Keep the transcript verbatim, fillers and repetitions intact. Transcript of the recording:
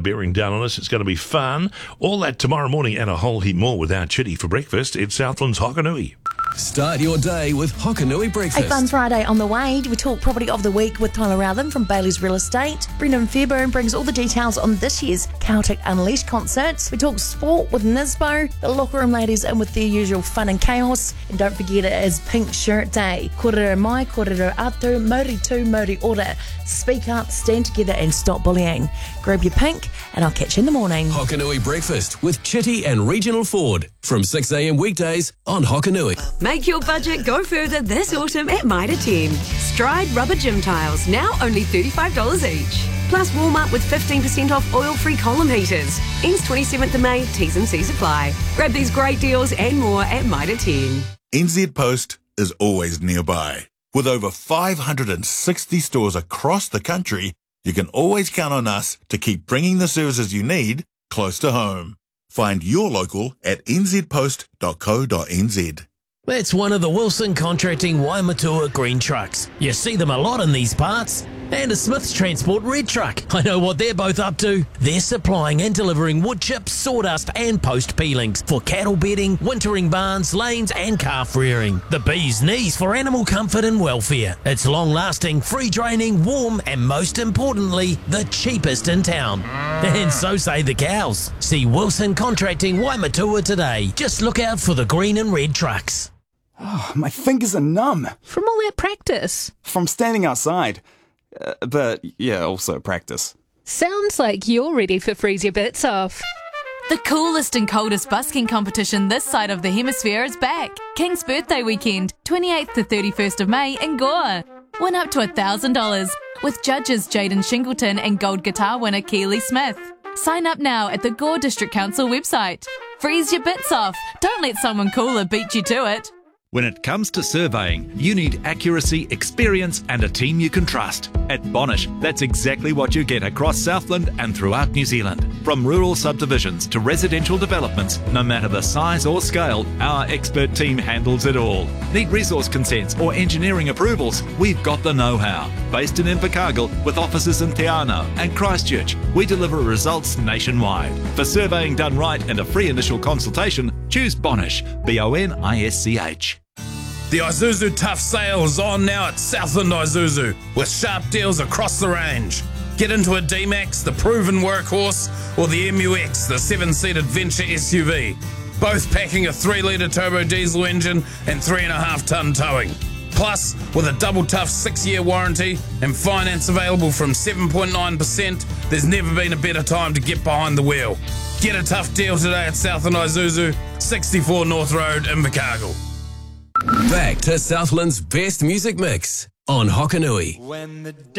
bearing down on us. It's going to be fun. All that tomorrow morning and a whole heap more with our chitty for breakfast. It's Southland's Hokanui. Start your day with Hokanui Breakfast. A fun Friday on the way. We talk property of the week with Tyler Rowthen from Bailey's Real Estate. Brendan Fairburn brings all the details on this year's Celtic Unleashed concerts. We talk sport with Nisbo. The locker room ladies in with their usual fun and chaos. And don't forget it is Pink Shirt Day. Korero mai, korero atu, mori tu, mori ora. Speak up, stand together and stop bullying. Grab your pink and I'll catch you in the morning. Hokanui Breakfast with Chitty and Regional Ford from six a.m. weekdays on Hokanui. Make your budget go further this autumn at Mitre ten. Stride rubber gym tiles, now only thirty-five dollars each. Plus Walmart with fifteen percent off oil-free column heaters. Ends twenty-seventh of May, T's and C's apply. Grab these great deals and more at Mitre ten. N Z Post is always nearby. With over five hundred sixty stores across the country, you can always count on us to keep bringing the services you need close to home. Find your local at n z post dot co dot n z. That's one of the Wilson Contracting Waimatua green trucks. You see them a lot in these parts. And a Smith's Transport red truck. I know what they're both up to. They're supplying and delivering wood chips, sawdust and post peelings for cattle bedding, wintering barns, lanes and calf rearing. The bee's knees for animal comfort and welfare. It's long lasting, free draining, warm and most importantly, the cheapest in town. And so say the cows. See Wilson Contracting Waimatua today. Just look out for the green and red trucks. Oh, my fingers are numb. From all that practice. From standing outside. Uh, but, yeah, also practice. Sounds like you're ready for Freeze Your Bits Off. The coolest and coldest busking competition this side of the hemisphere is back. King's Birthday Weekend, twenty-eighth to thirty-first of May in Gore. Win up to one thousand dollars with judges Jaden Shingleton and gold guitar winner Keely Smith. Sign up now at the Gore District Council website. Freeze your bits off. Don't let someone cooler beat you to it. When it comes to surveying, you need accuracy, experience and a team you can trust. At Bonish, that's exactly what you get across Southland and throughout New Zealand. From rural subdivisions to residential developments, no matter the size or scale, our expert team handles it all. Need resource consents or engineering approvals? We've got the know-how. Based in Invercargill with offices in Te Anau and Christchurch, we deliver results nationwide. For surveying done right and a free initial consultation, choose Bonish, B O N I S C H. The Isuzu Tough Sale is on now at Southland Isuzu with sharp deals across the range. Get into a D-Max, the proven workhorse, or the M U X, the seven-seat adventure S U V. Both packing a three litre turbo diesel engine and three and a half tonne towing. Plus, with a double tough six-year warranty and finance available from seven point nine percent, there's never been a better time to get behind the wheel. Get a tough deal today at Southland Isuzu, sixty-four North Road, Invercargill. Back to Southland's best music mix on Hokanui.